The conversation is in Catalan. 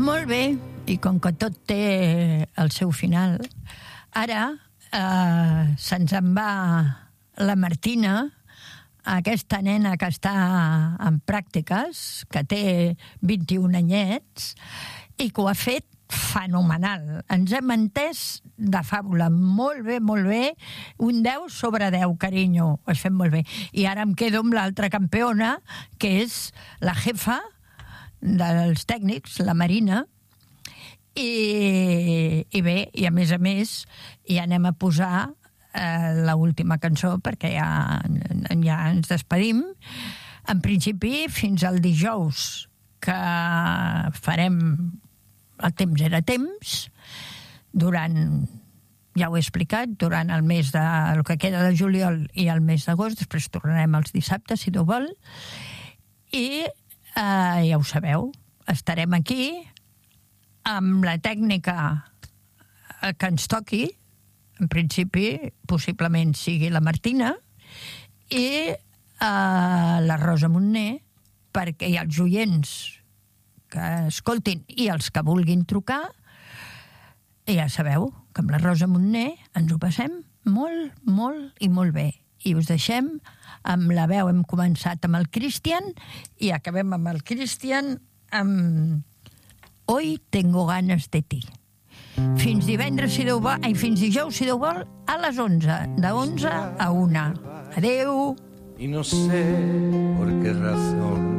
Molt bé, i com que tot té el seu final, ara se'ns en va la Martina, aquesta nena que està en pràctiques, que té 21 anyets, i que ho ha fet fenomenal. Ens hem entès de fàbula. Molt bé, molt bé. Un 10 sobre 10, carinyo. Ho has fet molt bé. I ara em quedo amb l'altra campiona, que és la jefa dels tècnics, la Marina. I bé, i a més, ja anem a posar l'última cançó, perquè ja ens despedim. En principi, fins al dijous, que farem El temps era temps, durant, ja ho he explicat, durant el mes de, el que queda de juliol i el mes d'agost, després tornarem els dissabtes, si Déu vol, i ja ho sabeu, estarem aquí amb la tècnica que ens toqui, en principi, possiblement sigui la Martina, i la Rosa Montner, perquè hi ha els oients que escoltin i els que vulguin trucar, i ja sabeu que amb la Rosa Montner ens ho passem molt, molt i molt bé. I us deixem amb la veu. Hem començat amb el Cristian i acabem amb el Cristian amb Hoy tengo ganas de ti. Fins divendres, si Déu vol, fins dijous, si Déu vol, a les 11, de 11 a 1. Adeu. Y no sé por qué razón